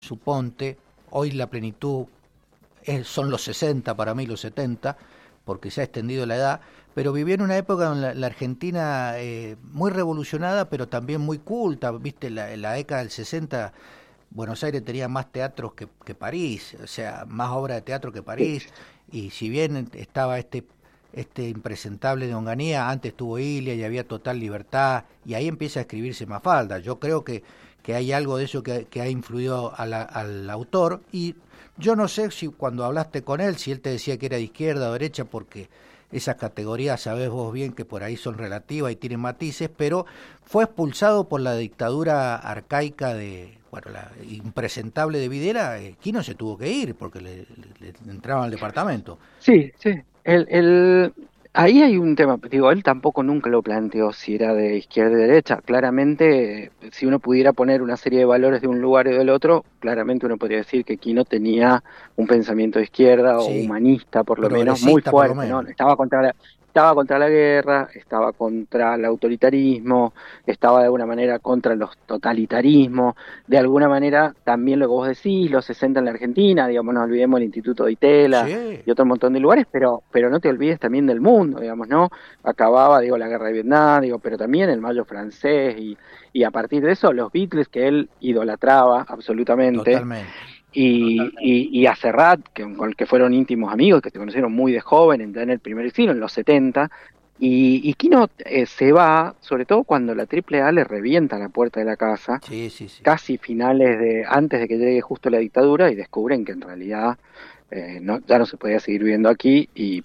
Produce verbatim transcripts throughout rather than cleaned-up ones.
suponte, hoy la plenitud es, son los sesenta, para mí los setenta, porque se ha extendido la edad, pero vivió en una época en la, la Argentina eh, muy revolucionada, pero también muy culta, viste, la, en la década del sesenta Buenos Aires tenía más teatros que, que París, o sea, más obras de teatro que París, y si bien estaba este este impresentable de Onganía, antes tuvo Ilia y había total libertad, y ahí empieza a escribirse Mafalda. Yo creo que, que hay algo de eso que, que ha influido a la, al autor, y yo no sé si cuando hablaste con él, si él te decía que era de izquierda o derecha, porque esas categorías sabés vos bien que por ahí son relativas y tienen matices, pero fue expulsado por la dictadura arcaica de, bueno, la impresentable de Videla. eh, Quino se tuvo que ir porque le, le, le entraban al departamento. Sí, sí. El, el, ahí hay un tema, digo, él tampoco nunca lo planteó si era de izquierda o de derecha. Claramente, si uno pudiera poner una serie de valores de un lugar y del otro, claramente uno podría decir que Quino tenía un pensamiento de izquierda o Sí, humanista, por lo menos, muy progresista por lo fuerte, ¿no? menos. Estaba contra la, estaba contra la guerra, estaba contra el autoritarismo, estaba de alguna manera contra los totalitarismos, de alguna manera también lo que vos decís, los sesenta en la Argentina, digamos, no olvidemos el Instituto de Itela Sí, y otro montón de lugares, pero, pero no te olvides también del mundo, digamos, ¿no? Acababa, digo, la guerra de Vietnam, digo, pero también el Mayo francés, y, y a partir de eso, los Beatles que él idolatraba absolutamente, totalmente. y, y, y a Serrat, que, con el que fueron íntimos amigos, que se conocieron muy de joven, en, en el primer siglo, en los setenta, y, y Quino eh, se va, sobre todo cuando la Triple A le revienta la puerta de la casa, Sí, sí, sí. casi finales de, antes de que llegue justo la dictadura, y descubren que en realidad eh, no, ya no se podía seguir viviendo aquí, y,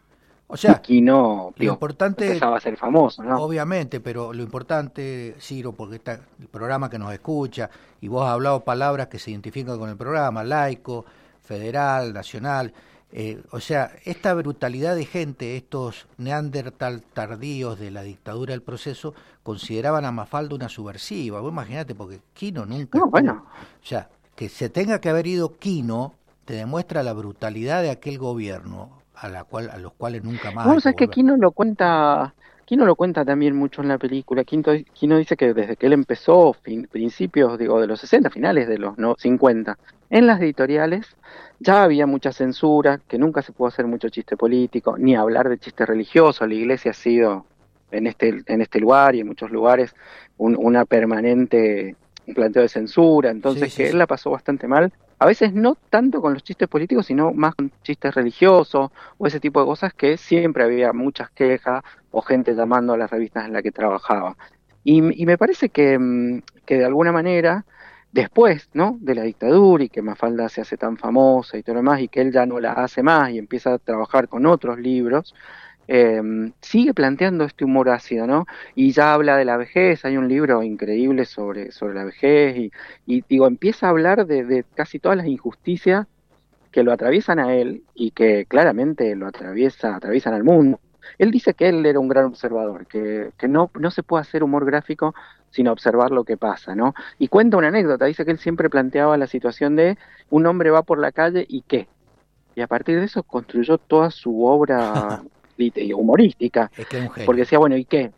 O y sea, Quino, lo digo, importante, empezaba a ser famoso, ¿no? obviamente, pero lo importante, Ciro, porque está el programa que nos escucha, y vos has hablado palabras que se identifican con el programa, laico, federal, nacional, eh, o sea, esta brutalidad de gente, estos neandertal tardíos de la dictadura del proceso, consideraban a Mafalda una subversiva. Vos imaginate, porque Quino nunca No, estuvo, bueno, o sea, que se tenga que haber ido Quino, te demuestra la brutalidad de aquel gobierno a la cual a los cuales nunca más hay vos que sabés que volver. Quino lo cuenta, Quino lo cuenta también mucho en la película. Quinto, Quino dice que desde que él empezó, fin, principios, digo, de los sesenta, finales de los no, cincuenta, en las editoriales ya había mucha censura, que nunca se pudo hacer mucho chiste político, ni hablar de chiste religioso. La iglesia ha sido en este, en este lugar y en muchos lugares un, una permanente, un planteo de censura, Sí, entonces sí, que él sí. la pasó bastante mal. A veces no tanto con los chistes políticos, sino más con chistes religiosos o ese tipo de cosas, que siempre había muchas quejas o gente llamando a las revistas en las que trabajaba. Y, y me parece que, mm, que de alguna manera, después, ¿no?, de la dictadura, y que Mafalda se hace tan famosa y todo lo demás, y que él ya no la hace más y empieza a trabajar con otros libros, eh, sigue planteando este humor ácido, ¿no? Y ya habla de la vejez. Hay un libro increíble sobre, sobre la vejez, y, y digo, empieza a hablar de, de casi todas las injusticias que lo atraviesan a él y que claramente lo atraviesa, atraviesan al mundo. Él dice que él era un gran observador, que, que no, no se puede hacer humor gráfico sin observar lo que pasa, ¿no? Y cuenta una anécdota, dice que él siempre planteaba la situación de un hombre va por la calle y ¿qué? Y a partir de eso construyó toda su obra lit- humorística, Es que es un porque genio. decía, bueno, ¿y qué?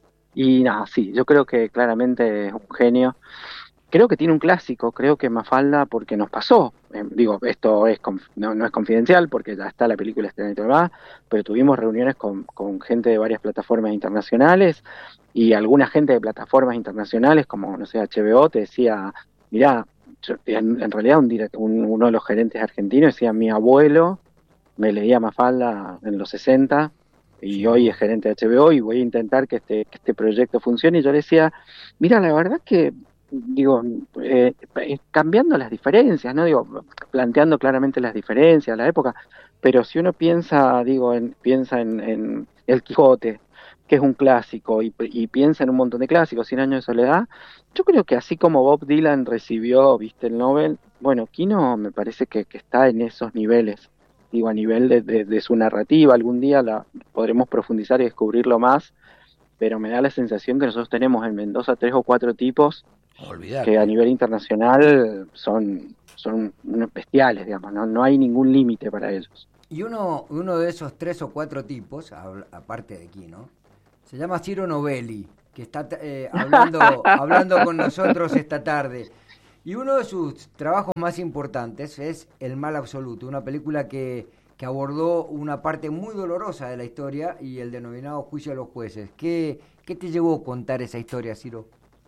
Y nada, sí, yo creo que claramente es un genio. Creo que tiene un clásico, creo que Mafalda, porque nos pasó, eh, digo, esto es conf- no, no es confidencial porque ya está la película estrenada y todo lo demás, pero tuvimos reuniones con, con gente de varias plataformas internacionales, y alguna gente de plataformas internacionales, como, no sé, H B O, te decía, mirá, yo- en, en realidad un, direct- un- uno de los gerentes argentinos decía, mi abuelo me leía Mafalda en los sesenta y Sin hoy es duda. gerente de H B O, y voy a intentar que este, que este proyecto funcione. Y yo le decía, mira, la verdad que, digo, eh, eh, cambiando las diferencias, ¿no? Digo, planteando claramente las diferencias, la época, pero si uno piensa, digo, en, piensa en, en El Quijote, que es un clásico, y, y piensa en un montón de clásicos, Cien años de soledad, yo creo que así como Bob Dylan recibió, viste, el Nobel, bueno, Quino me parece que, que está en esos niveles, digo, a nivel de, de, de su narrativa. Algún día la podremos profundizar y descubrirlo más, pero me da la sensación que nosotros tenemos en Mendoza tres o cuatro tipos que a Olvídate. nivel internacional son, son unos bestiales, digamos, no, no hay ningún límite para ellos. Y uno, uno de esos tres o cuatro tipos, habl- aparte de Quino, se llama Ciro Novelli, que está eh, hablando, hablando con nosotros esta tarde. Y uno de sus trabajos más importantes es El mal absoluto, una película que, que abordó una parte muy dolorosa de la historia y el denominado juicio de los jueces. ¿Qué, qué te llevó a contar esa historia, Ciro?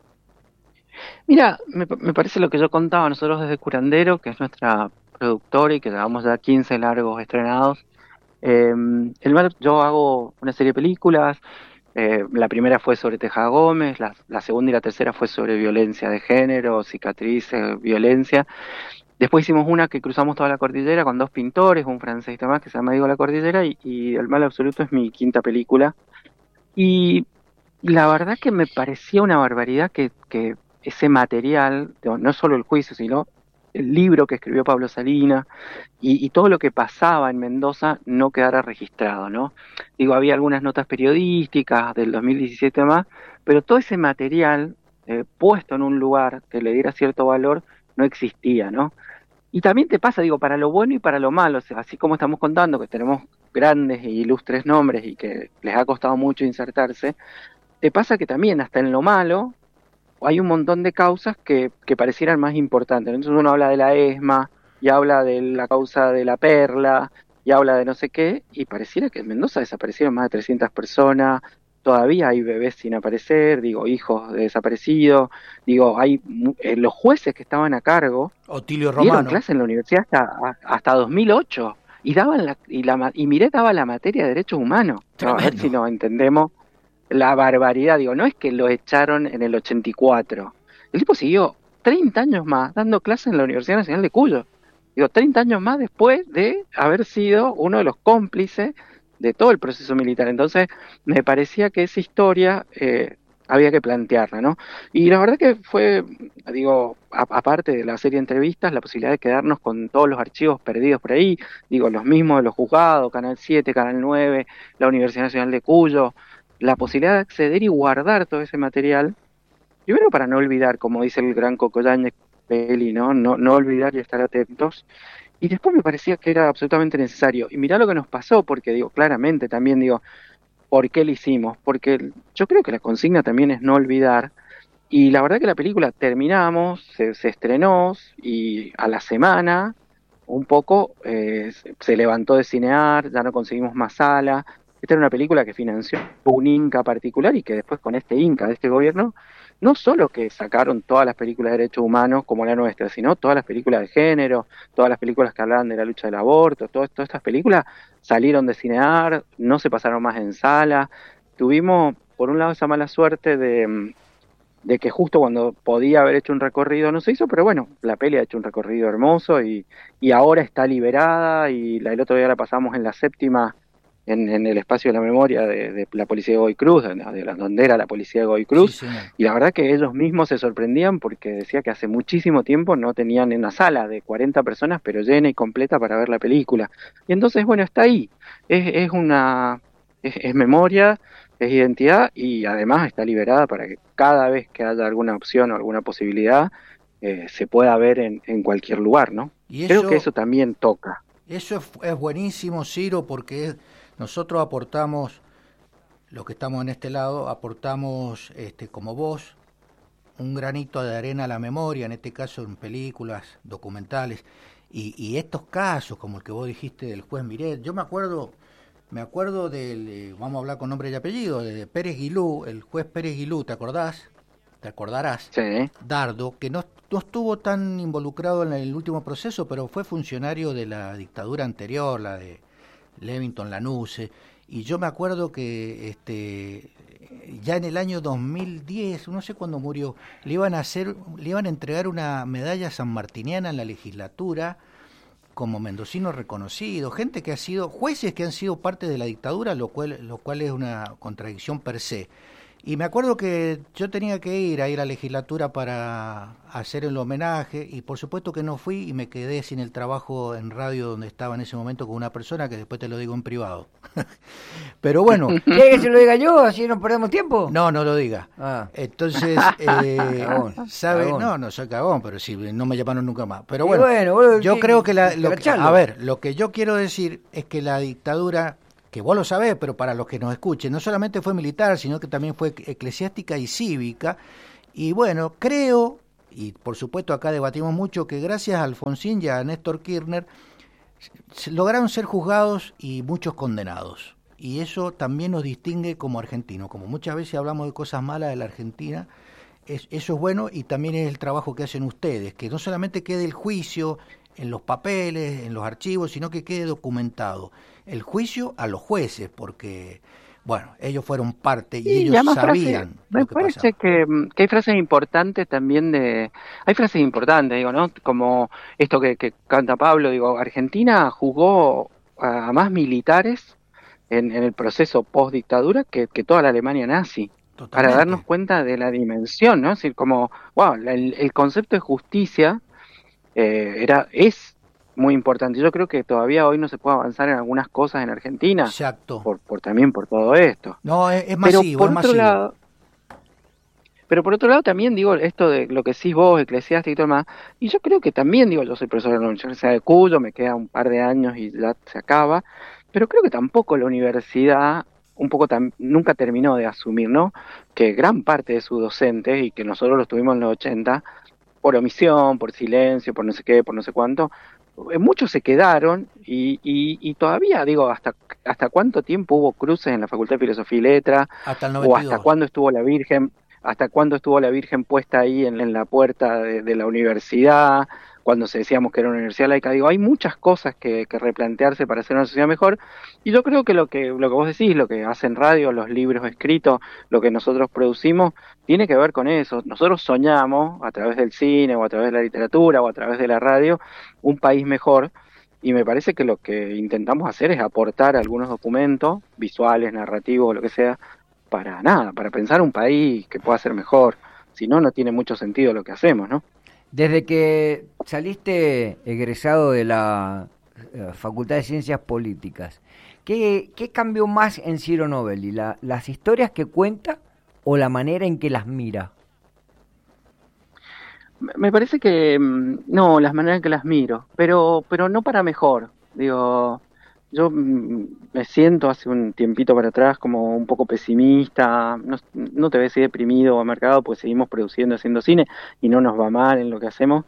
Mira, me, me parece lo que yo contaba, nosotros desde Curandero, que es nuestra productora y que llevamos ya quince largos estrenados. Eh, el mal- yo hago una serie de películas, eh, la primera fue sobre Teja Gómez, la, la segunda y la tercera fue sobre violencia de género, cicatrices, violencia. Después hicimos una que cruzamos toda la cordillera con dos pintores, un francés y demás, que se llama Diego La Cordillera, y, y El mal absoluto es mi quinta película. Y la verdad que me parecía una barbaridad que, que ese material, digo, no solo el juicio, sino el libro que escribió Pablo Salina y, y todo lo que pasaba en Mendoza no quedara registrado, ¿no? Digo, había algunas notas periodísticas del dos mil diecisiete más, pero todo ese material eh, puesto en un lugar que le diera cierto valor no existía, ¿no? Y también te pasa, digo, para lo bueno y para lo malo, o sea, así como estamos contando que tenemos grandes e ilustres nombres y que les ha costado mucho insertarse, te pasa que también hasta en lo malo hay un montón de causas que, que parecieran más importantes. Entonces uno habla de la ESMA y habla de la causa de la Perla y habla de no sé qué, y pareciera que en Mendoza desaparecieron más de trescientas personas, todavía hay bebés sin aparecer, digo, hijos de desaparecidos, digo, hay mu- eh, los jueces que estaban a cargo Otilio dieron Romano. clase en la universidad hasta, a- hasta dos mil ocho y daban la, y, la, ma- y Miret daba la materia de derechos humanos. No, a ver si Tremendo. nos entendemos la barbaridad, digo, no es que lo echaron en el ochenta y cuatro. El tipo siguió treinta años más dando clases en la Universidad Nacional de Cuyo. Digo, treinta años más después de haber sido uno de los cómplices de todo el proceso militar. Entonces, me parecía que esa historia eh, había que plantearla, ¿no? Y la verdad que fue, digo, a- aparte de la serie de entrevistas, la posibilidad de quedarnos con todos los archivos perdidos por ahí, digo, los mismos de los juzgados, Canal siete, Canal nueve, la Universidad Nacional de Cuyo, la posibilidad de acceder y guardar todo ese material, primero para no olvidar, como dice el gran Coco Yáñez, Peli, ¿no? No, no olvidar y estar atentos, y después me parecía que era absolutamente necesario. Y mirá lo que nos pasó, porque digo, claramente también digo, ¿por qué lo hicimos? Porque yo creo que la consigna también es no olvidar, y la verdad que la película terminamos, se, se estrenó, y a la semana, un poco, eh, se, se levantó de Cinear, ya no conseguimos más sala. Esta era una película que financió un Inca particular y que después con este Inca de este gobierno, no solo que sacaron todas las películas de derechos humanos como la nuestra, sino todas las películas de género, todas las películas que hablaban de la lucha del aborto, todo- todas estas películas salieron de Cinear, no se pasaron más en sala. Tuvimos, por un lado, esa mala suerte de, mm, de que justo cuando podía haber hecho un recorrido no se hizo, pero bueno, la peli ha hecho un recorrido hermoso y, y ahora está liberada y la, el otro día la pasamos en la séptima en, en el espacio de la memoria de, de la policía de Godoy Cruz, de, de la, donde era la policía de Godoy Sí, Cruz, señor. y la verdad que ellos mismos se sorprendían porque decía que hace muchísimo tiempo no tenían una sala de cuarenta personas, pero llena y completa para ver la película. Y entonces, bueno, está ahí, es, es una, es, es memoria, es identidad y además está liberada para que cada vez que haya alguna opción o alguna posibilidad eh, se pueda ver en, en cualquier lugar, ¿no? Y Creo que eso, eso también toca. eso es, es buenísimo, Ciro, porque es- nosotros aportamos, los que estamos en este lado, aportamos, este, como vos, un granito de arena a la memoria, en este caso en películas, documentales, y, y estos casos, como el que vos dijiste del juez Miret, yo me acuerdo, me acuerdo del, eh, vamos a hablar con nombre y apellido, de Pérez Guilú, el juez Pérez Guilú, ¿te acordás? ¿Te acordarás? Sí, Dardo, que no, no estuvo tan involucrado en el último proceso, pero fue funcionario de la dictadura anterior, la de Levington Lanuse, y yo me acuerdo que este ya en el año dos mil diez, no sé cuándo murió, le iban a hacer, le iban a entregar una medalla sanmartiniana en la legislatura como mendocino reconocido, gente que ha sido, jueces que han sido parte de la dictadura, lo cual, lo cual es una contradicción per se. Y me acuerdo que yo tenía que ir a ir a la legislatura para hacer el homenaje y por supuesto que no fui y me quedé sin el trabajo en radio donde estaba en ese momento con una persona que después te lo digo en privado. Pero bueno, ¿Quieres que se lo diga yo? Así no perdemos tiempo. no, no lo diga. Ah, Entonces, eh, Cagón, ¿sabe? cagón. No, no soy cagón, pero sí, no me llamaron nunca más. Pero Y bueno, bueno, bueno, yo ¿qué- creo que la, qué lo que- agacharlo? a ver, lo que yo quiero decir es que la dictadura, que vos lo sabés, pero para los que nos escuchen, no solamente fue militar, sino que también fue eclesiástica y cívica. Y bueno, creo, y por supuesto acá debatimos mucho, que gracias a Alfonsín y a Néstor Kirchner se lograron ser juzgados y muchos condenados. Y eso también nos distingue como argentinos. Como muchas veces hablamos de cosas malas de la Argentina, es, eso es bueno, y también es el trabajo que hacen ustedes, que no solamente quede el juicio en los papeles, en los archivos, sino que quede documentado el juicio a los jueces, porque, bueno, ellos fueron parte y sí, ellos y sabían frase, me lo que parece que, que hay frases importantes también de... Hay frases importantes, digo, ¿no? Como esto que, que canta Pablo, digo, Argentina jugó a, a más militares en, en el proceso post-dictadura que, que toda la Alemania nazi. Totalmente. Para darnos cuenta de la dimensión, ¿no? Es decir, como, wow, el, el concepto de justicia eh, era es muy importante. Yo creo que todavía hoy no se puede avanzar en algunas cosas en Argentina. Exacto. Por, por también por todo esto. No, es, es masivo, pero por es otro masivo. lado, pero por otro lado también digo esto de lo que decís vos, eclesiástico y todo más, y yo creo que también digo, yo soy profesor de la Universidad de Cuyo, me queda un par de años y ya se acaba, pero creo que tampoco la universidad un poco tam, nunca terminó de asumir, ¿no? Que gran parte de sus docentes, y que nosotros los tuvimos en los ochenta, por omisión, por silencio, por no sé qué, por no sé cuánto, muchos se quedaron y, y, y todavía, digo, hasta hasta cuánto tiempo hubo cruces en la Facultad de Filosofía y Letras, hasta el noventa y dos. O hasta cuándo estuvo la Virgen, hasta cuándo estuvo la Virgen puesta ahí en, en la puerta de, de la universidad, cuando se decíamos que era una universidad laica. Digo, hay muchas cosas que, que replantearse para hacer una sociedad mejor, y yo creo que lo que lo que vos decís, lo que hacen radio, los libros escritos, lo que nosotros producimos, tiene que ver con eso. Nosotros soñamos, a través del cine, o a través de la literatura, o a través de la radio, un país mejor, y me parece que lo que intentamos hacer es aportar algunos documentos, visuales, narrativos, lo que sea, para nada, para pensar un país que pueda ser mejor. Si no, no tiene mucho sentido lo que hacemos, ¿no? Desde que saliste egresado de la uh, Facultad de Ciencias Políticas, ¿qué, qué cambió más en Ciro Novelli? La, ¿Las historias que cuenta o la manera en que las mira? Me parece que, no, las maneras en que las miro, pero, pero no para mejor. Digo, yo me siento hace un tiempito para atrás como un poco pesimista, no, no te ves así deprimido o amargado, pues seguimos produciendo, haciendo cine y no nos va mal en lo que hacemos,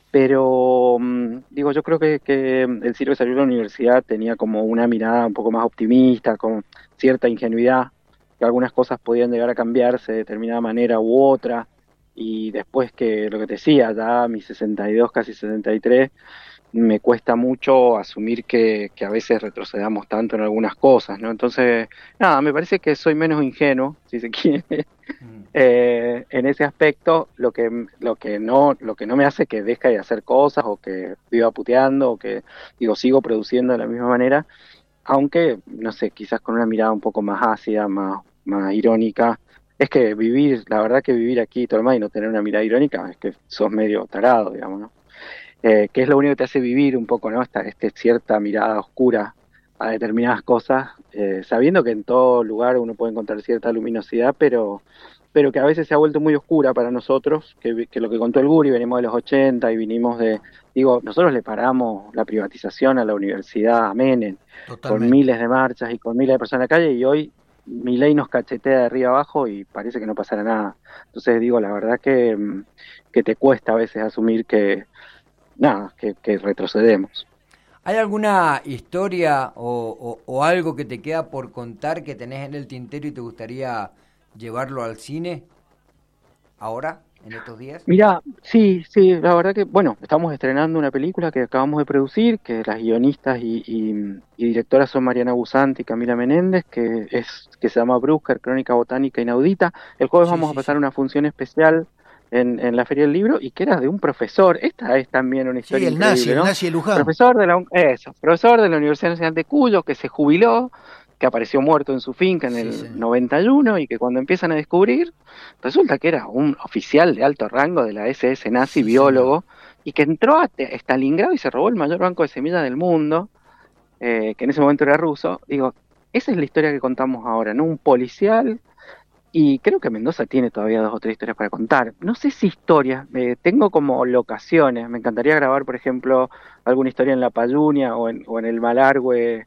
pero digo, yo creo que, que el Ciro que salió de la universidad tenía como una mirada un poco más optimista, con cierta ingenuidad, que algunas cosas podían llegar a cambiarse de determinada manera u otra, y después que lo que te decía, ya a mis sesenta y dos, casi sesenta y tres, me cuesta mucho asumir que, que a veces retrocedamos tanto en algunas cosas, ¿no? Entonces, nada, me parece que soy menos ingenuo, si se quiere, mm. eh, en ese aspecto, lo que lo que no lo que no me hace que deje de hacer cosas, o que viva puteando, o que, digo, sigo produciendo de la misma manera, aunque, no sé, quizás con una mirada un poco más ácida, más, más irónica. Es que vivir, la verdad que vivir aquí, Tolmay, y no tener una mirada irónica, es que sos medio tarado, digamos, ¿no? Eh, que es lo único que te hace vivir un poco, ¿no? Esta, esta cierta mirada oscura a determinadas cosas, eh, sabiendo que en todo lugar uno puede encontrar cierta luminosidad, pero pero que a veces se ha vuelto muy oscura para nosotros, que, que lo que contó el Guri, venimos de los ochenta y vinimos de, digo, nosotros le paramos la privatización a la universidad, a Menem, Totalmente. Con miles de marchas y con miles de personas en la calle, y hoy Milei nos cachetea de arriba abajo y parece que no pasará nada. Entonces digo, la verdad que, que te cuesta a veces asumir que nada, que, que retrocedemos. ¿Hay alguna historia o, o, o algo que te queda por contar que tenés en el tintero y te gustaría llevarlo al cine ahora, en estos días? Mira, sí, sí, la verdad que, bueno, estamos estrenando una película que acabamos de producir, que las guionistas y, y, y directoras son Mariana Busanti y Camila Menéndez, que es que se llama Bruscar, Crónica Botánica Inaudita. El jueves sí, vamos sí, a pasar sí. una función especial En, en la Feria del Libro, y que era de un profesor. Esta es también una historia sí, el increíble, nazi, ¿no? el nazi de Luján. Profesor de la, eso, profesor de la Universidad Nacional de Cuyo, que se jubiló, que apareció muerto en su finca en el sí, sí. noventa y uno, y que cuando empiezan a descubrir, resulta que era un oficial de alto rango de la ese ese nazi, sí, biólogo, sí. y que entró a Stalingrado y se robó el mayor banco de semillas del mundo, eh, que en ese momento era ruso. Digo, esa es la historia que contamos ahora, ¿no? Un policial. Y creo que Mendoza tiene todavía dos o tres historias para contar. No sé si historias, eh, tengo como locaciones. Me encantaría grabar, por ejemplo, alguna historia en La Payunia o en, o en el Malargüe,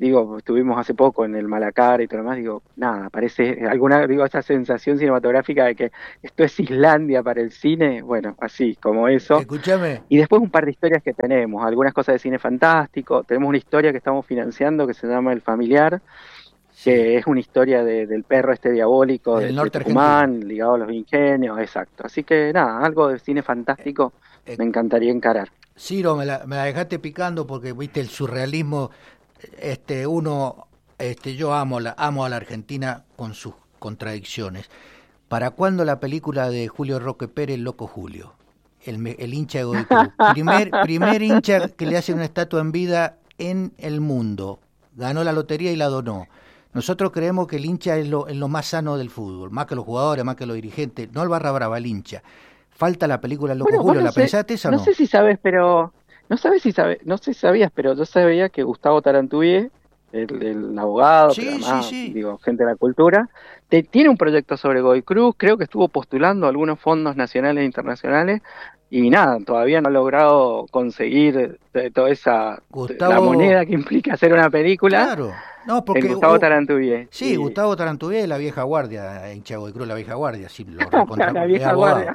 digo, estuvimos hace poco en el Malacara y todo lo demás, digo, nada, parece alguna, digo, esa sensación cinematográfica de que esto es Islandia para el cine, bueno, así, como eso. Escúchame. Y después un par de historias que tenemos, algunas cosas de cine fantástico, tenemos una historia que estamos financiando que se llama El Familiar, Sí. que es una historia de, del perro este diabólico Del de, de norte Tucumán, ligado a los ingenios, exacto. Así que nada, algo de cine fantástico Eh, eh, me encantaría encarar. Ciro, me la, me la dejaste picando porque, viste, el surrealismo, este, uno, este, yo amo la, amo a la Argentina con sus contradicciones. ¿Para cuándo la película de Julio Roque Pérez, Loco Julio? El, me- el hincha de Godoy Cruz. Primer, primer hincha que le hacen una estatua en vida en el mundo. Ganó la lotería y la donó. Nosotros creemos que el hincha es lo, es lo más sano del fútbol, más que los jugadores, más que los dirigentes, no el barra brava, el hincha. Falta la película Loco Bueno, vos Julio, no ¿la sé, pensaste esa o no no? sé si sabes, pero no sabes si sabes, no sé si sabías, pero yo sabía que Gustavo Tarantuye, el, el abogado, pero Sí, sí, además, sí. digo, gente de la cultura, te- tiene un proyecto sobre Godoy Cruz, creo que estuvo postulando a algunos fondos nacionales e internacionales, y nada, todavía no ha logrado conseguir eh, toda esa, la Gustavo, moneda que implica hacer una película claro. No, en porque Gustavo uh, Tarantuye. sí, Y Gustavo Tarantuvé, la vieja guardia, hincha de Godoy Cruz, la vieja guardia, sí, lo recontra, la es vieja abogado. guardia.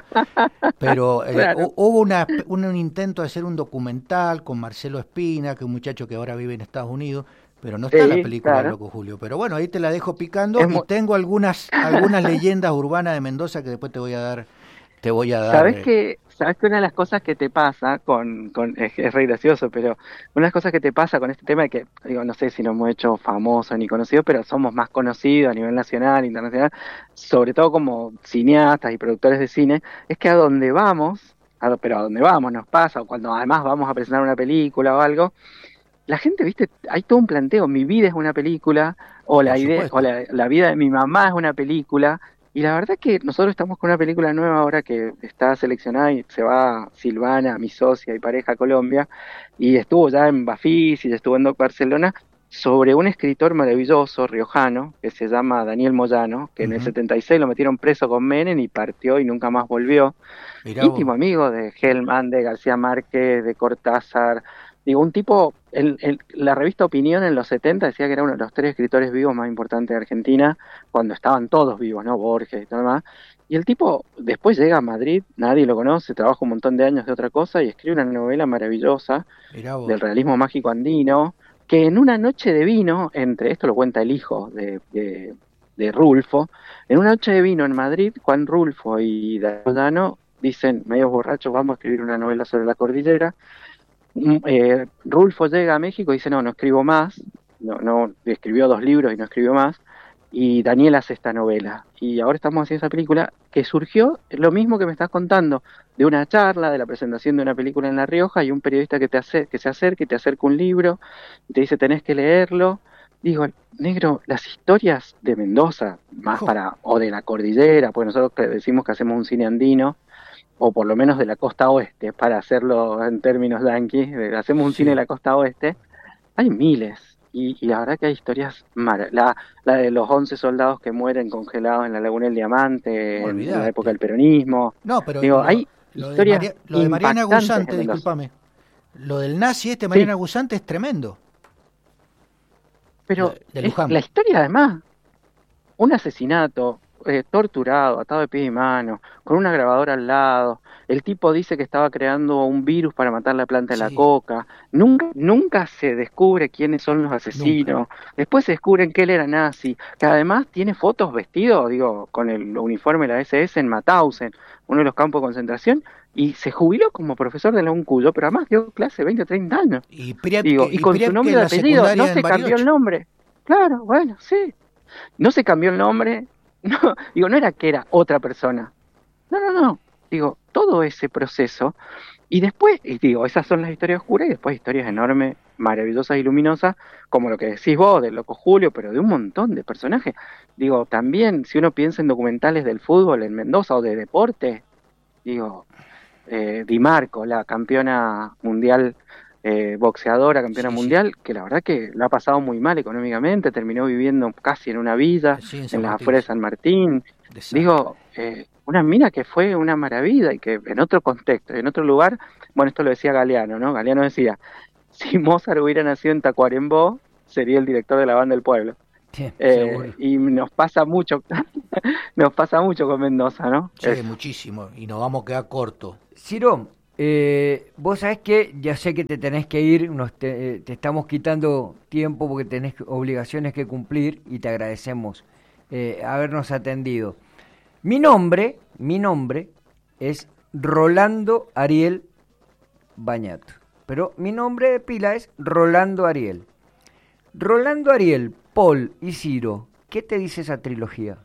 Pero eh, Claro. hu- hubo una, un, un intento de hacer un documental con Marcelo Espina, que es un muchacho que ahora vive en Estados Unidos, pero no está la Sí, película del claro. Loco Julio. Pero bueno, ahí te la dejo picando Es y muy... tengo algunas algunas leyendas urbanas de Mendoza que después te voy a dar, te voy a dar. Sabes eh, que, sabes que una de las cosas que te pasa con, con es, es re gracioso, pero una de las cosas que te pasa con este tema de que, digo, no sé si nos hemos hecho famosos ni conocidos, pero somos más conocidos a nivel nacional, internacional, sobre todo como cineastas y productores de cine, es que a donde vamos, a, do- pero a donde vamos nos pasa, o cuando además vamos a presentar una película o algo, la gente, viste, hay todo un planteo, mi vida es una película, o por la idea, o supuesto. la, la vida de mi mamá es una película, y la verdad que nosotros estamos con una película nueva ahora que está seleccionada y se va Silvana, mi socia y pareja a Colombia, y estuvo ya en Bafis y estuvo en Doc Barcelona, sobre un escritor maravilloso, riojano, que se llama Daniel Moyano, que en el Ujú. setenta y seis lo metieron preso con Menem y partió y nunca más volvió. Mirá vos. Íntimo amigo de Hellman, de García Márquez, de Cortázar. Digo, un tipo, el, el- la revista Opinión en los setenta decía que era uno de los tres escritores vivos más importantes de Argentina, cuando estaban todos vivos, ¿no? Borges y todo lo demás. Y el tipo después llega a Madrid, nadie lo conoce, trabaja un montón de años de otra cosa y escribe una novela maravillosa Mirá del vos. realismo mágico andino, que en una noche de vino, entre, esto lo cuenta el hijo de, de, de Rulfo, en una noche de vino en Madrid, Juan Rulfo y Dano dicen, medio borrachos, vamos a escribir una novela sobre la cordillera. Mm, eh, Rulfo llega a México y dice, no, no escribo más, no, no, escribió dos libros y no escribió más, y Daniel hace esta novela, y ahora estamos haciendo esa película que surgió, lo mismo que me estás contando, de una charla, de la presentación de una película en La Rioja, y un periodista que te hace, que se acerca y te acerca un libro, y te dice, tenés que leerlo. Digo, negro, las historias de Mendoza, más Jo, para, o de la cordillera, porque nosotros que decimos que hacemos un cine andino, o por lo menos de la costa oeste, para hacerlo en términos yanquis, eh, hacemos un cine de sí. la costa oeste, hay miles. Y, y la verdad que hay historias maravillas. La, la de los once soldados que mueren congelados en la Laguna del Diamante, en, en la época del Olvídate. peronismo. No, pero Digo, lo, hay lo de historias María, lo de Mariana impactantes Gusante, en Mendoza. discúlpame. Lo del nazi este, Sí, Mariana Gusante, es tremendo. Lo pero de, de es la Luján. historia además, un asesinato, eh, torturado, atado de pies y manos, con una grabadora al lado. El tipo dice que estaba creando un virus para matar la planta de la Sí, coca. Nunca, nunca se descubre quiénes son los nunca. asesinos. Después se descubren que él era nazi, que además tiene fotos vestido, digo, con el uniforme de la S S en Mauthausen, uno de los campos de concentración, y se jubiló como profesor de la UNCUYO, pero además dio clase veinte o treinta años. Y Priepke, Digo, y y con su Priepke nombre y en la apellido, no secundaria en se cambió el Bariloche. nombre. Claro, bueno, sí. No se cambió el nombre, no, digo, no era que era otra persona. No, no, no. Digo, todo ese proceso. Y después, y digo, esas son las historias oscuras y después historias enormes, maravillosas y luminosas, como lo que decís vos, del Loco Julio, pero de un montón de personajes. Digo, también, si uno piensa en documentales del fútbol en Mendoza o de deporte, digo, eh, Di Marco, la campeona mundial, eh, boxeadora, campeona Sí, sí. mundial, que la verdad que la ha pasado muy mal económicamente, terminó viviendo casi en una villa, Sí, en en San las Martín, afueras de sí. San Martín. Desastre. Digo, eh, una mina que fue una maravilla y que en otro contexto, en otro lugar, bueno, esto lo decía Galeano, ¿no? Galeano decía, si Mozart hubiera nacido en Tacuarembó, sería el director de la banda del pueblo. Sí, Eh, y nos pasa mucho, nos pasa mucho con Mendoza, ¿no? Sí, Es- muchísimo, y nos vamos a quedar cortos. Ciro, eh, vos sabés que ya sé que te tenés que ir, nos te, eh, te estamos quitando tiempo porque tenés obligaciones que cumplir y te agradecemos eh, habernos atendido. Mi nombre, mi nombre es Rolando Ariel Bañato, pero mi nombre de pila es Rolando Ariel. Rolando Ariel, Paul y Ciro, ¿qué te dice esa trilogía?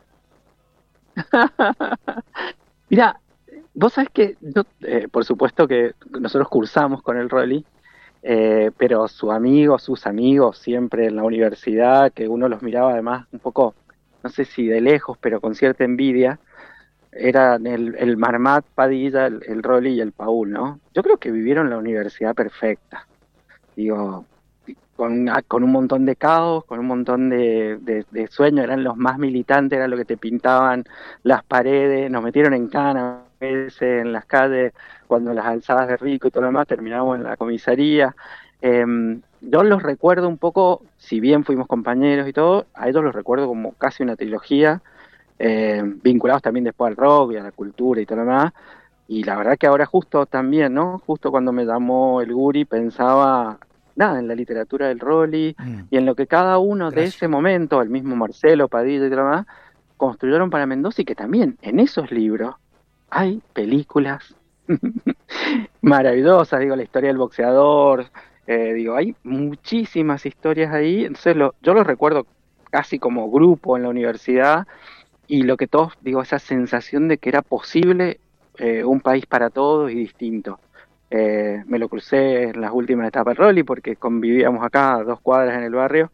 Mira, vos sabés que yo, eh, por supuesto que nosotros cursamos con el Rolly, eh, pero su amigo, sus amigos, siempre en la universidad, que uno los miraba además un poco, no sé si de lejos, pero con cierta envidia, eran el, el Marmat Padilla, el, el Rolly y el Paul, ¿no? Yo creo que vivieron la universidad perfecta. Digo, con, con un montón de caos, con un montón de, de, de sueños, eran los más militantes, era lo que te pintaban las paredes, nos metieron en cana a veces en las calles, cuando las alzabas de Rico y todo lo demás, terminábamos en la comisaría. Eh, yo los recuerdo un poco, si bien fuimos compañeros y todo, a ellos los recuerdo como casi una trilogía, eh, vinculados también después al rock y a la cultura y todo lo demás. Y la verdad que ahora justo también, ¿no? Justo cuando me llamó el Guri pensaba, nada, en la literatura del Rolly Mm, y en lo que cada uno de gracias. ese momento, el mismo Marcelo, Padilla y todo lo demás, construyeron para Mendoza y que también en esos libros hay películas maravillosas, digo, la historia del boxeador, eh, digo, hay muchísimas historias ahí, entonces lo, yo los recuerdo casi como grupo en la universidad y lo que todos, digo, esa sensación de que era posible eh, un país para todos y distinto. Eh, me lo crucé en las últimas etapas del rally porque convivíamos acá a dos cuadras en el barrio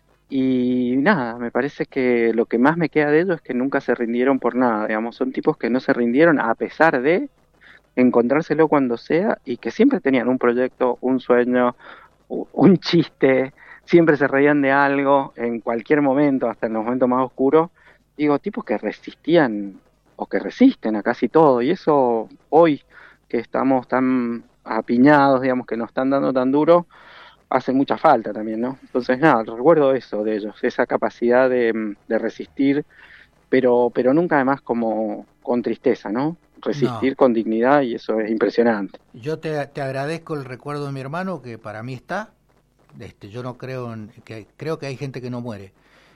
y nada, me parece que lo que más me queda de ellos es que nunca se rindieron por nada, digamos, son tipos que no se rindieron a pesar de encontrárselo cuando sea y que siempre tenían un proyecto, un sueño, u- un chiste, siempre se reían de algo en cualquier momento, hasta en los momentos más oscuros. Digo, tipos que resistían o que resisten a casi todo y eso hoy que estamos tan apiñados, digamos, que nos están dando tan duro, hace mucha falta también, ¿no? Entonces, nada, recuerdo eso de ellos, esa capacidad de, de resistir, pero, pero nunca además como con tristeza, ¿no? No, Resistir con dignidad y eso es impresionante. yo te, te agradezco el recuerdo de mi hermano, que para mí está. Este, yo no creo en, que creo que hay gente que no muere.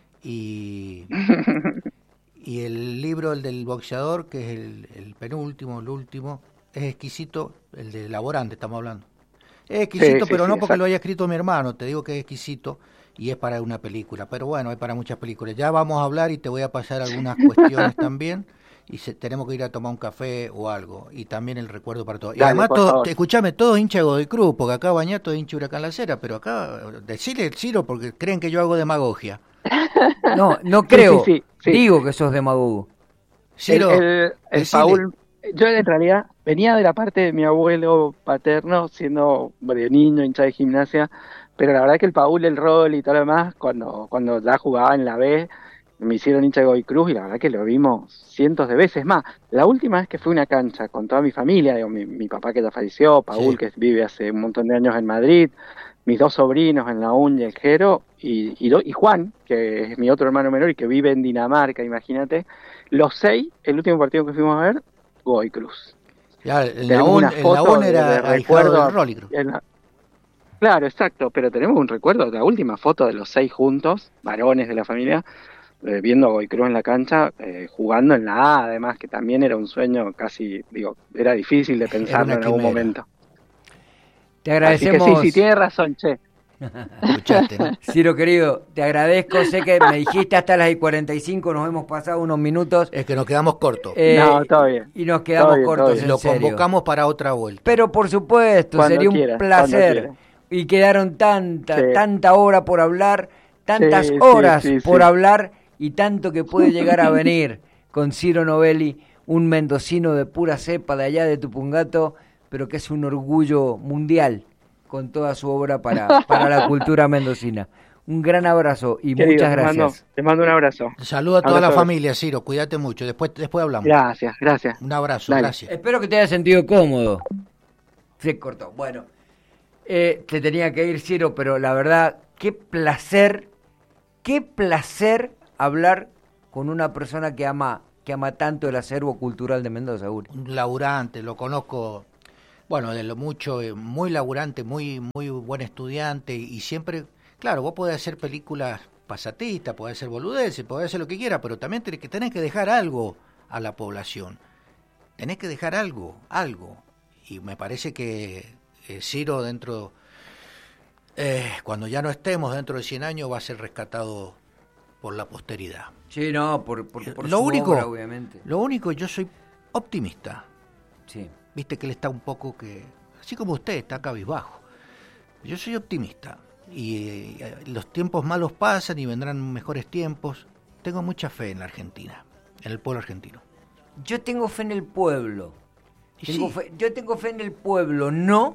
Y, y el libro, el del boxeador, que es el, el penúltimo, el último, es exquisito, el de Laborante estamos hablando. Es Sí, exquisito, sí, pero sí, no porque lo exacto. haya escrito mi hermano, te digo que es exquisito y es para una película. Pero bueno, hay para muchas películas. Ya vamos a hablar y te voy a pasar algunas cuestiones también. Y se, tenemos que ir a tomar un café o algo. Y también el recuerdo para todos. Y Dale, además, por todo, favor. escuchame, todos hinchas de Godoy Cruz, porque acá Bañato es hincha de Huracán La Cera, pero acá, decirle Ciro, porque creen que yo hago demagogia. No, no Sí, sí, creo, sí, sí. digo que sos demagogo. El, Ciro, el, el decile. Paul, yo en realidad venía de la parte de mi abuelo paterno, siendo de niño, hincha de gimnasia, pero la verdad que el Paul, el rol y todo lo demás, cuando, cuando ya jugaba en la B, me hicieron hincha de Godoy Cruz y la verdad que lo vimos cientos de veces más. La última vez que fui a una cancha con toda mi familia, digo, mi, mi papá que ya falleció, Paul Sí. que vive hace un montón de años en Madrid, mis dos sobrinos en la U N y el Jero, y, y, do- y Juan, que es mi otro hermano menor y que vive en Dinamarca, imagínate, los seis, el último partido que fuimos a ver, Godoy Cruz. Ya, el Tenemos Naón, una el foto Naón de, de era ahijado del recuerdo. Rolly, creo. en la- Claro, exacto, pero tenemos un recuerdo de la última foto de los seis juntos, varones de la familia, eh, viendo a Godoy Cruz en la cancha, eh, jugando en la A, además, que también era un sueño casi, digo, era difícil de Era pensarlo una en algún quimera. momento. Te Así que sí, sí, agradecemos, tiene razón, che. Escuchaste, ¿no? Ciro querido, te agradezco, sé que me dijiste hasta las y cuarenta y cinco, nos hemos pasado unos minutos Es que nos quedamos cortos. eh, No, todo bien. y nos quedamos Todo bien, todo cortos bien. en Lo serio. convocamos para otra vuelta. Pero por supuesto, Cuando sería un quieras, placer. cuando quieras. Y quedaron tanta, Sí. tanta hora por hablar, tantas Sí, sí, horas sí, por sí. hablar y tanto que puede llegar a venir con Ciro Novelli, un mendocino de pura cepa de allá de Tupungato, pero que es un orgullo mundial con toda su obra para, para la cultura mendocina. Un gran abrazo y Querido, muchas te mando, gracias. te mando un abrazo. Saluda a toda la Abrazo. familia, Ciro. Cuídate mucho. Después, después hablamos. Gracias, gracias. Un abrazo, Dale. gracias. Espero que te haya sentido cómodo. Se cortó. Bueno, eh, te tenía que ir, Ciro, pero la verdad qué placer, qué placer hablar con una persona que ama, que ama tanto el acervo cultural de Mendoza, Uri. Un laburante, lo conozco, bueno, de lo mucho, eh, muy laburante, muy, muy buen estudiante, y siempre, claro, vos podés hacer películas pasatistas, podés hacer boludeces, podés hacer lo que quieras, pero también tenés que, tenés que dejar algo a la población. Tenés que dejar algo, algo. Y me parece que eh, Ciro dentro, eh, cuando ya no estemos dentro de cien años, va a ser rescatado por la posteridad. Sí, no, por, por, por lo su único, obra, obviamente. Lo único, yo soy optimista. Sí. Viste que él está un poco que, así como usted, está cabizbajo. Yo soy optimista. Y eh, los tiempos malos pasan y vendrán mejores tiempos. Tengo mucha fe en la Argentina, en el pueblo argentino. Yo tengo fe en el pueblo. Tengo Sí. fe, yo tengo fe en el pueblo, no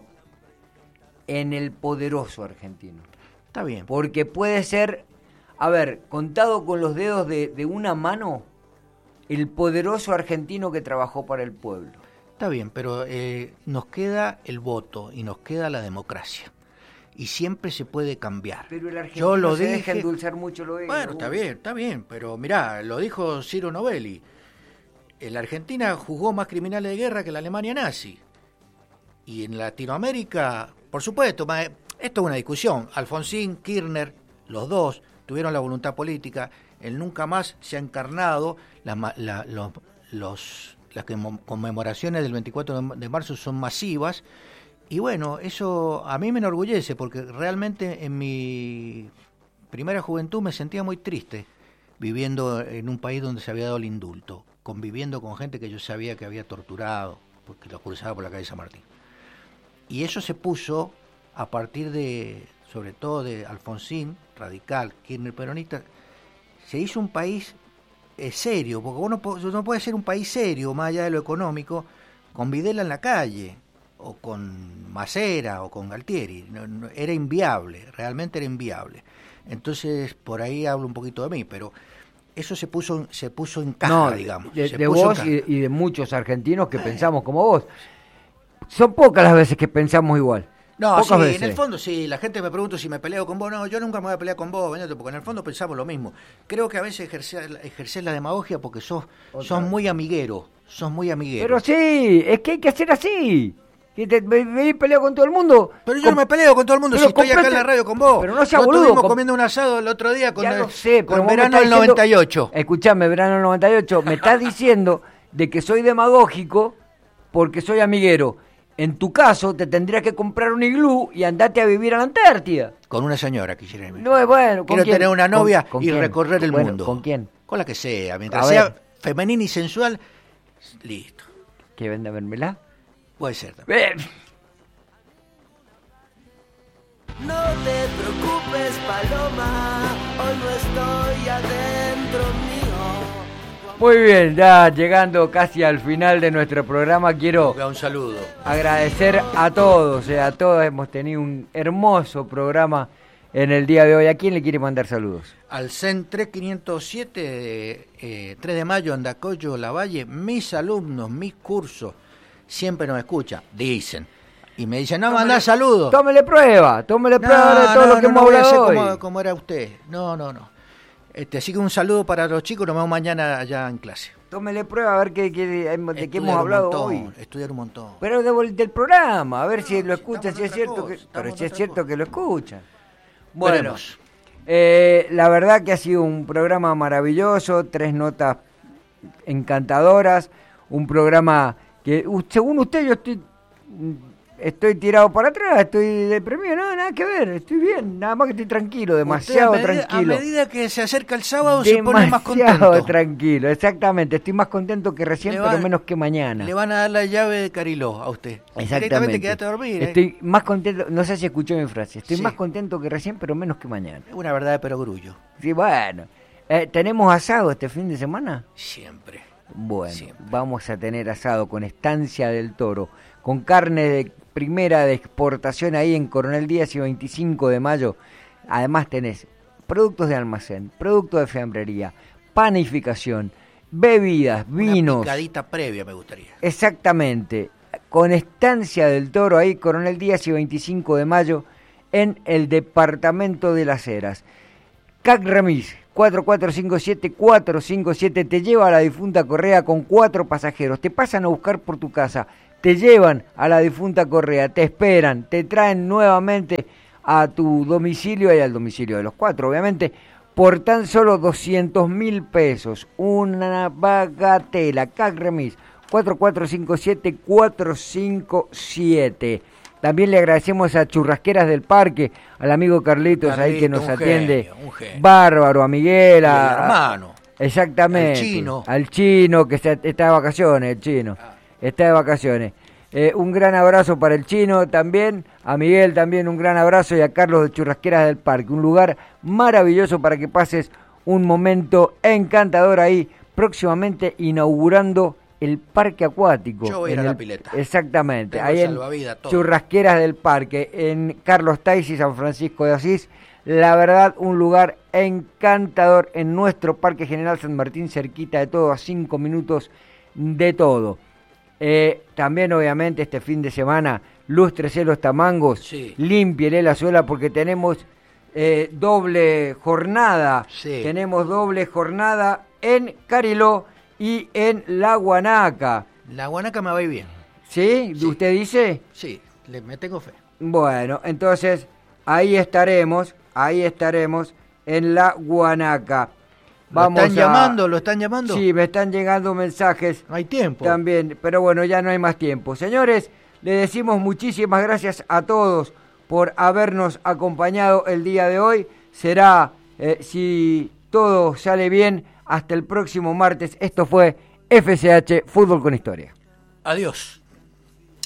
en el poderoso argentino. Está bien. Porque puede ser, a ver, contado con los dedos de, de una mano, el poderoso argentino que trabajó para el pueblo. Está bien, pero eh, nos queda el voto y nos queda la democracia. Y siempre se puede cambiar. Pero el argentino Yo lo se dije, deja endulzar mucho lo ego. Bueno, está bien, está bien, pero mirá, lo dijo Ciro Novelli. En la Argentina juzgó más criminales de guerra que la Alemania nazi. Y en Latinoamérica, por supuesto, ma- esto es una discusión. Alfonsín, Kirchner, los dos tuvieron la voluntad política. El nunca más se ha encarnado. La, ma- la- los, los, las quemo- conmemoraciones del veinticuatro de marzo son masivas. Y bueno, eso a mí me enorgullece porque realmente en mi primera juventud me sentía muy triste viviendo en un país donde se había dado el indulto, conviviendo con gente que yo sabía que había torturado porque lo cruzaba por la calle San Martín. Y eso se puso a partir de, sobre todo de Alfonsín, radical, Kirchner, peronista, se hizo un país eh, serio, porque uno no puede ser un país serio, más allá de lo económico, con Videla en la calle, o con Macera, o con Galtieri. No, no, era inviable, realmente era inviable. Entonces, por ahí hablo un poquito de mí, pero eso se puso se puso en caja, No, digamos. de, se de puso vos en y, caja. y de muchos argentinos que pensamos como vos. Son pocas las veces que pensamos igual. No, Pocas sí, veces. en el fondo sí, la gente me pregunta si me peleo con vos. No, yo nunca me voy a pelear con vos, Benito, porque en el fondo pensamos lo mismo. Creo que a veces ejercer, ejercer la demagogia porque sos, sos muy amiguero, sos muy amiguero. Pero sí, es que hay que hacer así. Que te, me, me he peleado con todo el mundo. Pero yo Com- no me peleo con todo el mundo, pero si estoy acá en comprate- la radio con vos. Pero no sea Nos boludo, estuvimos com- comiendo un asado el otro día con, Ya el, lo sé, pero con vos me verano estás del diciendo- noventa y ocho. Escuchame, verano del noventa y ocho, me estás diciendo de que soy demagógico porque soy amiguero. En tu caso, te tendrías que comprar un iglú y andate a vivir a la Antártida. Con una señora quisiera irme. No es bueno. ¿con Quiero quién? tener una novia ¿Con- con y quién? recorrer el Bueno, mundo. ¿con quién? Con la que sea, mientras A sea ver. femenina y sensual, listo. ¿Que vende a vermela? Puede ser también. Eh, No te preocupes, Paloma, hoy no estoy adentro mío. Muy bien, ya llegando casi al final de nuestro programa, quiero Un saludo. agradecer a todos, eh, a todos. Hemos tenido un hermoso programa en el día de hoy. ¿A quién le quiere mandar saludos? Al C E N tres quinientos siete, eh, tres de mayo, Andacollo, Lavalle, mis alumnos, mis cursos, siempre nos escuchan, dicen. Y me dicen, no, mandá saludos. Tómele prueba, tómele No, prueba de todo no, lo que no, no hemos voy a ser hablado como, hoy. como era usted. No, no, no. Este, así que un saludo para los chicos, nos vemos mañana allá en clase. Tómele prueba a ver qué, qué- de qué Estudiar hemos un hablado montón, hoy. Estudiar un montón. Pero de- del programa, a ver No, si lo si escuchan, estamos si en es otra cierto cosa, que, estamos pero en si es otra cierto cosa. que lo escuchan. Bueno, Veremos. eh, la verdad que ha sido un programa maravilloso, tres notas encantadoras, un programa que u- según usted yo estoy estoy tirado para atrás, estoy deprimido, no, nada que ver, estoy bien, nada más que estoy tranquilo, demasiado Usted a medida, tranquilo. A medida que se acerca el sábado se pone más Demasiado contento. tranquilo, exactamente, estoy más contento que recién, Le pero van- menos que mañana. Le van a dar la llave de Cariló a usted. Directamente Exactamente. quédate a dormir. ¿eh? Estoy más contento, no sé si escuchó mi frase, estoy Sí. más contento que recién, pero menos que mañana. Es una verdad de perogrullo. Sí, bueno. Eh, ¿Tenemos asado este fin de semana? Siempre. Bueno, Siempre. vamos a tener asado con Estancia del Toro, con carne de primera de exportación ahí en Coronel Díaz y veinticinco de mayo. Además tenés productos de almacén, productos de fiambrería, panificación, bebidas, vinos. Una picadita previa me gustaría. Exactamente, con Estancia del Toro ahí, Coronel Díaz y veinticinco de mayo, en el departamento de Las Heras. C A C Remis cuatro cuatro cinco siete cuatro cinco siete te lleva a la difunta Correa con cuatro pasajeros, te pasan a buscar por tu casa, te llevan a la difunta Correa, te esperan, te traen nuevamente a tu domicilio y al domicilio de los cuatro, obviamente, por tan solo doscientos mil pesos, una bagatela. C A C Remis cuatro cuatro cinco siete cuatro cinco siete. También le agradecemos a Churrasqueras del Parque, al amigo Carlitos, Carlito, ahí que nos atiende. Genio, genio. Bárbaro, a Miguel, a, el hermano. Exactamente. Al chino. Al chino, que está, está de vacaciones, el chino. Ah. Está de vacaciones. Eh, un gran abrazo para el chino también, a Miguel también un gran abrazo y a Carlos de Churrasqueras del Parque. Un lugar maravilloso para que pases un momento encantador ahí, próximamente inaugurando el parque acuático. Yo voy a ir a la pileta. Exactamente, Tengo ahí en todo. Churrasqueras del Parque, en Carlos Tais y San Francisco de Asís. La verdad, un lugar encantador en nuestro Parque General San Martín, cerquita de todo, a cinco minutos de todo. Eh, también, obviamente, este fin de semana, lústrese los tamangos, sí. límpiele la suela porque tenemos eh, doble jornada. Sí. Tenemos doble jornada en Cariló y en La Guanaca. La Guanaca me va a ir bien. ¿Sí? Sí. ¿Usted dice? Sí, le, me tengo fe. Bueno, entonces ahí estaremos, ahí estaremos en La Guanaca. Vamos ¿Lo están a... llamando? ¿Lo están llamando? Sí, me están llegando mensajes. No hay tiempo. También, pero bueno, ya no hay más tiempo. Señores, le decimos muchísimas gracias a todos por habernos acompañado el día de hoy. Será, eh, si todo sale bien, hasta el próximo martes. Esto fue F C H Fútbol con Historia. Adiós.